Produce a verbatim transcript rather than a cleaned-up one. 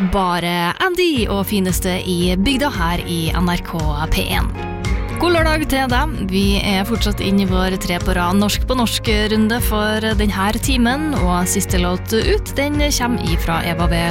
bare Andy og fineste i bygda her i N R K P en. God lørdag til deg. Vi er fortsatt inne i vår tre på rad norsk på norsk runde for denne timen, og siste låt ut, den kommer ifra Eva V.